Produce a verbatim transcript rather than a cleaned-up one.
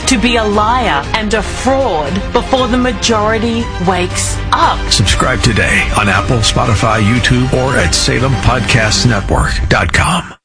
to be a liar and a fraud before the majority wakes up. Subscribe today on Apple, Spotify, YouTube, or at Salem Podcast Network dot com.